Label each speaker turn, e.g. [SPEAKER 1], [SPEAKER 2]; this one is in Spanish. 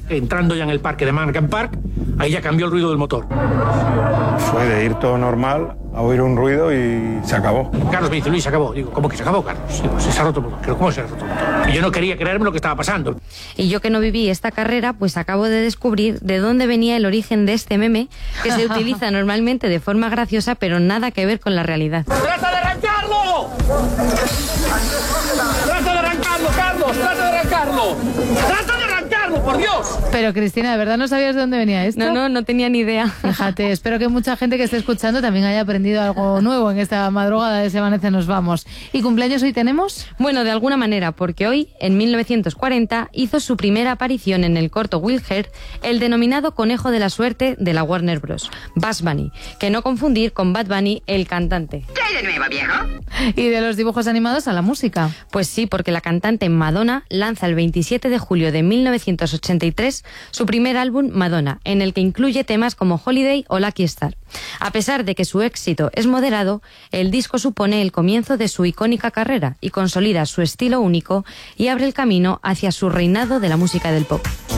[SPEAKER 1] entrando ya en el parque de Markham Park, ahí ya cambió el ruido del motor.
[SPEAKER 2] Fue de ir todo normal a oír un ruido y se acabó.
[SPEAKER 1] Carlos me dice, Luis, se acabó. Digo, ¿cómo que se acabó, Carlos? Digo, se ha roto el motor. ¿Pero cómo se ha roto el motor? Y yo no quería creerme lo que estaba pasando.
[SPEAKER 3] Y yo que no viví esta carrera, pues acabo de descubrir de dónde venía el origen de este meme, que se utiliza normalmente de forma graciosa, pero nada que ver con la realidad.
[SPEAKER 1] ¡Trata de arrancarlo! ¡Trata de arrancarlo, Carlos! ¡Trata de arrancarlo! ¡Trata de arrancarlo, por Dios!
[SPEAKER 4] Pero Cristina, ¿de verdad no sabías de dónde venía esto?
[SPEAKER 3] No tenía ni idea.
[SPEAKER 4] Fíjate, espero que mucha gente que esté escuchando también haya aprendido algo nuevo en esta madrugada de Se Amanece Nos Vamos. ¿Y cumpleaños hoy tenemos?
[SPEAKER 3] Bueno, de alguna manera, porque hoy, en 1940, hizo su primera aparición en el corto Wilher, el denominado Conejo de la Suerte de la Warner Bros. Bugs Bunny, que no confundir con Bad Bunny, el cantante.
[SPEAKER 5] ¿Qué hay de nuevo, viejo?
[SPEAKER 4] Y de los dibujos animados a la música.
[SPEAKER 3] Pues sí, porque la cantante Madonna lanza el 27 de julio de 1983 su primer álbum Madonna, en el que incluye temas como Holiday o Lucky Star. A pesar de que su éxito es moderado, el disco supone el comienzo de su icónica carrera y consolida su estilo único y abre el camino hacia su reinado de la música del pop.